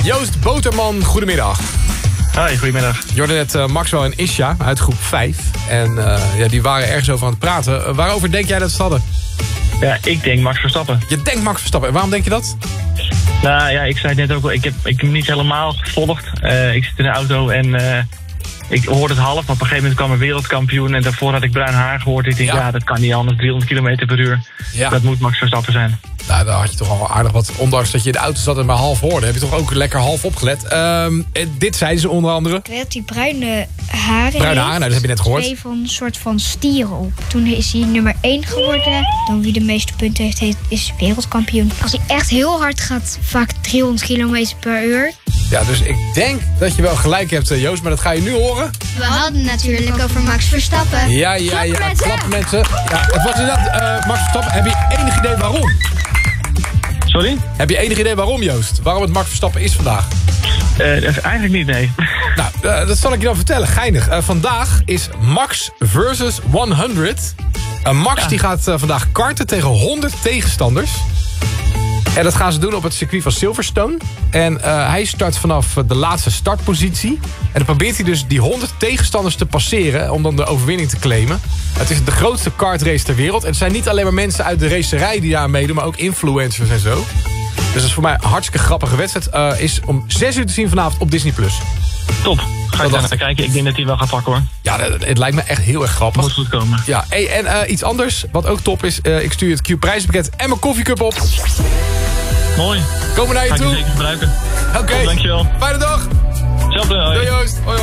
Joost Boterman, goedemiddag. Hoi, goedemiddag. Je hoorde net Maxwell en Isha uit groep 5. En die waren ergens over aan het praten. Waarover denk jij dat ze hadden? Ja, ik denk Max Verstappen. Je denkt Max Verstappen. En waarom denk je dat? Nou ja, ik zei het net ook al. Ik heb hem niet helemaal gevolgd. Ik zit in de auto en ik hoorde het half. Maar op een gegeven moment kwam een wereldkampioen. En daarvoor had ik bruin haar gehoord. Ik denk, ja dat kan niet anders. 300 km per uur. Ja. Dat moet Max Verstappen zijn. Nou, daar had je toch al aardig wat. Ondanks dat je in de auto zat en maar half hoorde. Heb je toch ook lekker half opgelet. Dit zeiden ze onder andere. Ik weet dat hij bruine haren Bruine haren, nou, dat heb je net gehoord. Twee van een soort van stieren op. Toen is hij nummer 1 geworden. Dan wie de meeste punten heeft, is wereldkampioen. Als hij echt heel hard gaat, vaak 300 km per uur. Ja, dus ik denk dat je wel gelijk hebt, Joost. Maar dat ga je nu horen. We hadden natuurlijk over Max Verstappen. Ja, klap mensen. Ja, het was inderdaad Max Verstappen. Heb je enig idee waarom? Sorry? Heb je enig idee waarom, Joost? Waarom het Max Verstappen is vandaag? Eigenlijk niet, nee. Nou, dat zal ik je dan vertellen. Geinig. Vandaag is Max versus 100. Max die gaat vandaag karten tegen 100 tegenstanders. En dat gaan ze doen op het circuit van Silverstone. En hij start vanaf de laatste startpositie. En dan probeert hij dus die 100 tegenstanders te passeren om dan de overwinning te claimen. Het is de grootste kartrace ter wereld. En het zijn niet alleen maar mensen uit de racerij die daar meedoen, maar ook influencers en zo. Dus dat is voor mij een hartstikke grappige wedstrijd. Is om 6 uur te zien vanavond op Disney+. Top. Ga ik daar naar kijken. Ik denk dat hij wel gaat pakken, hoor. Ja, het lijkt me echt heel erg grappig. Moet goed komen. Ja, en iets anders, wat ook top is. Ik stuur het Q-prijzenpakket en mijn koffiecup op. Mooi. Komen naar je toe. Ga ik zeker gebruiken. Oké. Dankjewel. Fijne dag. Hetzelfde. Doei Joost. Hoi.